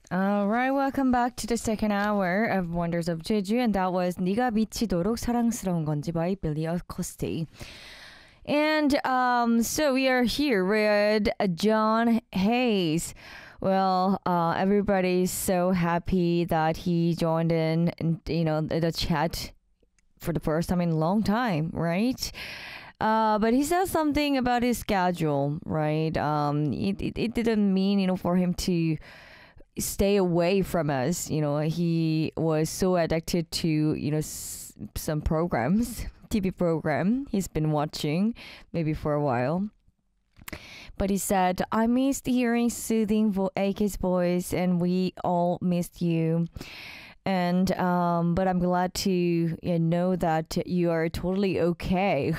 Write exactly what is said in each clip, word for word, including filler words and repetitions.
All right, welcome back to the second hour of Wonders of Jeju, and that was 네가 미치도록 사랑스러운 건지 by Billy Acosti. And um, so we are here with John Hayes. Well, uh, everybody's so happy that he joined in, in, you know, the chat for the first time in a long time, right? Uh, but he said something about his schedule, right? Um, it, it, it didn't mean, you know, for him to stay away from us. You know, he was so addicted to, you know, s- some programs, T V program he's been watching maybe for a while. But he said, I missed hearing soothing vo- A K's voice, and we all missed you. And um, but I'm glad to you know that you are totally okay.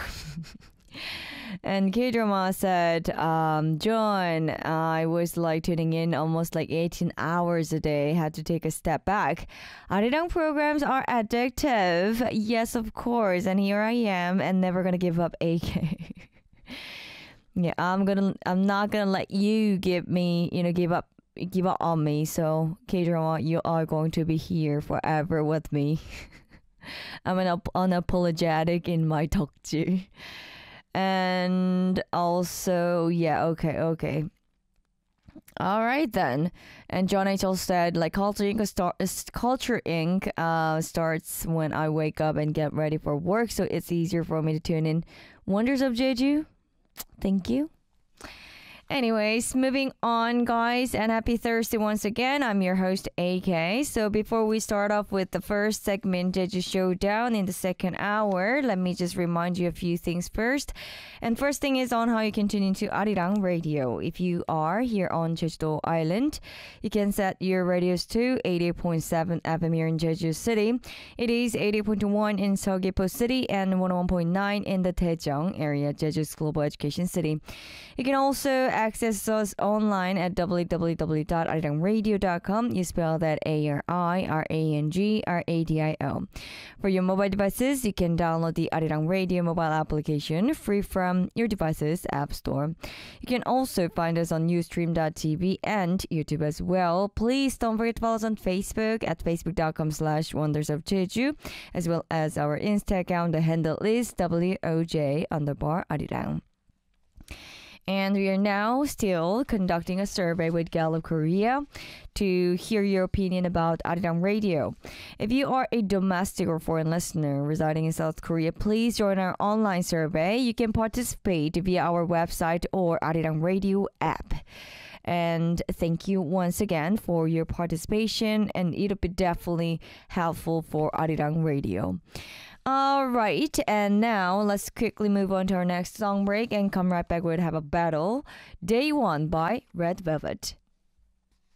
And K-drama said, um, John, I was like tuning in almost like eighteen hours a day, had to take a step back. Arirang programs are addictive. Yes, of course. And here I am and never gonna give up A K. Yeah, I'm gonna I'm not gonna let you give me, you know, give up give up on me. So K-drama, you are going to be here forever with me. I'm an unapologetic in my 덕질. And also, yeah, okay, okay. All right then. And John H. also said, like Culture Inc. Start, Culture Inc. Uh, starts when I wake up and get ready for work, so it's easier for me to tune in. Wonders of Jeju. Thank you. Anyways, moving on, guys, and happy Thursday once again. I'm your host, A K. So before we start off with the first segment, Jeju Showdown in the second hour, let me just remind you a few things first. And first thing is on how you can tune into Arirang Radio. If you are here on Jeju Island, you can set your radios to eighty-eight point seven F M here in Jeju City. It is eighty point one in Seogwipo City and one oh one point nine in the Daejeong area, Jeju's global education city. You can also access us online at w w w dot arirang radio dot com. You spell that A R I R A N G R A D I O. For your mobile devices, you can download the Arirang Radio mobile application free from your device's app store. You can also find us on ustream dot t v and YouTube as well. Please don't forget to follow us on Facebook at facebook dot com slash wonders of Jeju, as well as our Insta account. The handle is W O J underbar Arirang. And we are now still conducting a survey with Gallup Korea to hear your opinion about Arirang Radio. If you are a domestic or foreign listener residing in South Korea, please join our online survey. You can participate via our website or Arirang Radio app. And thank you once again for your participation, and it'll be definitely helpful for Arirang Radio. All right, and now let's quickly move on to our next song break and come right back with Have a Battle, Day One by Red Velvet.